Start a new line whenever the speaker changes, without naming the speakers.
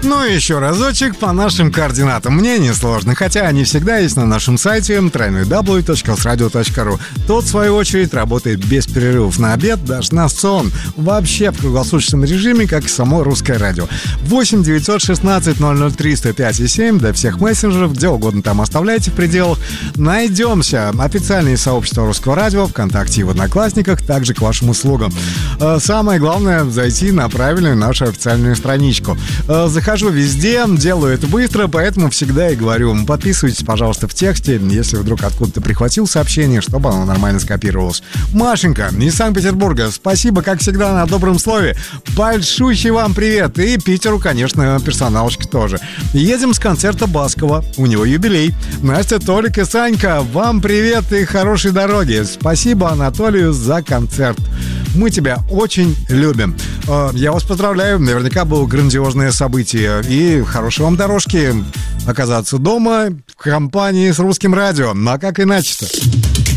Ну и еще разочек по нашим координатам. Мне несложно, хотя они всегда есть на нашем сайте www.osradio.ru. Тот, в свою очередь, работает без перерывов на обед, даже на сон. Вообще в круглосуточном режиме, как и само русское радио. 8 916 003 105 и 7 для всех мессенджеров, где угодно там оставляйте в пределах. Найдемся. Официальные сообщества русского радио, ВКонтакте и в Одноклассниках, также к вашим услугам. Самое главное — зайти на правильную нашу официальную страничку. Захожу везде, делаю это быстро, поэтому всегда и говорю: подписывайтесь, пожалуйста, в тексте, если вдруг откуда-то прихватил сообщение, чтобы оно нормально скопировалось. Машенька из Санкт-Петербурга, спасибо, как всегда, на добром слове. Большущий вам привет. И Питеру, конечно, персоналочка тоже. Едем с концерта Баскова, у него юбилей. Настя, Толик и Санька, вам привет и хорошей дороги. Спасибо Анатолию за концерт. Мы тебя очень любим. Я вас поздравляю, наверняка было грандиозное событие. И хорошей вам дорожки оказаться дома в компании с русским радио. А как иначе-то?